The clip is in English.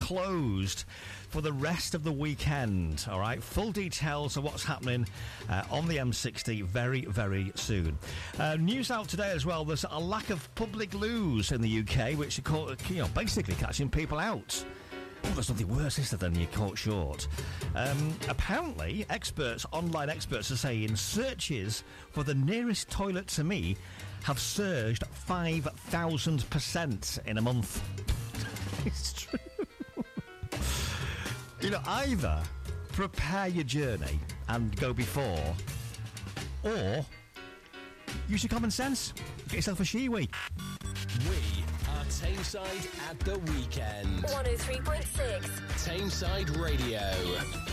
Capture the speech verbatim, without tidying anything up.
closed for the rest of the weekend. All right, full details of what's happening uh, on the M sixty very, very soon. Uh, news out today as well. There's a lack of public loos in the U K, which are called, you know, basically catching people out. Oh, there's nothing worse, is there, than you're caught short. Um, apparently, experts, online experts, are saying searches for the nearest toilet to me have surged five thousand percent in a month. It's true. You know, either prepare your journey and go before, or use your common sense. Get yourself a Shiwi. We are Tameside at the weekend. one oh three point six Tameside Radio.